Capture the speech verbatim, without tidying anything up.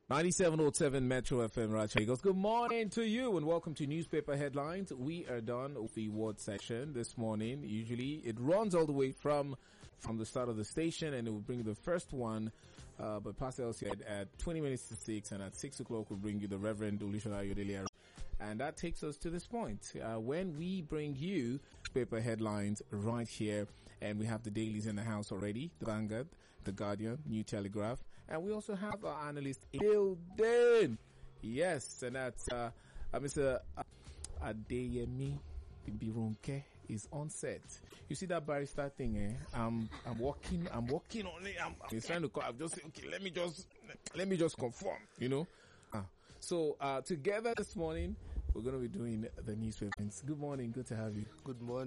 ninety-seven point seven Metro F M, Rachegos. Good morning to you and welcome to Newspaper Headlines. We are done with the word section this morning. Usually it runs all the way from from the start of the station and it will bring the first one, uh, but Pastor Elsie at, at twenty minutes to six, and at six o'clock will bring you the Reverend Olusola Ayodele. And that takes us to this point, uh, when we bring you paper headlines right here, and we have the dailies in the house already, the Vanguard, the Guardian, New Telegraph, and we also have our analyst, Ilden. Yes, and that's, uh, uh Mister Adeyemi Birunke is on set. You see that barrister thing, eh? I'm, I'm working, I'm working on it. I'm, I'm trying to call, I've just said, okay, let me just, let me just confirm, you know? Ah. So, uh, together this morning, we're going to be doing the newspapers. Good morning. Good to have you. Good morning.